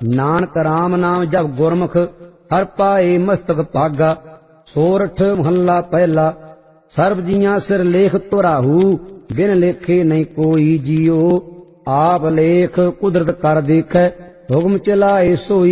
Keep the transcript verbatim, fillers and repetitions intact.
ਨਾਨਕ ਰਾਮ ਨਾਮ ਜਪ ਗੁਰਮੁਖ ਹਰ ਪਾਏ ਮਸਤਕ ਭਾਗਾ। ਸੋਰਠ ਮਹੱਲਾ ਪਹਿਲਾ। ਸਰਬ ਜੀਆਂ ਸਿਰ ਲੇਖ ਤੁਰਾਹੂ ਬਿਨ ਲੇਖੇ ਨਹੀਂ ਕੋਈ ਜੀਓ। ਆਪ ਲੇਖ ਕੁਦਰਤ ਕਰ ਦੇਖੈ ਹੁਕਮ ਚਲਾਏ ਸੋਈ